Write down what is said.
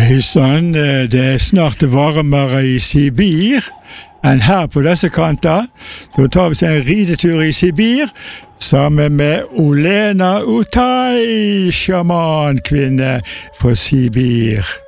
Hei sann, det snart varmere i Sibir enn her på disse kanter. Så tar vi oss en ridetur i Sibir sammen med Olena Utai, sjamankvinne fra Sibir.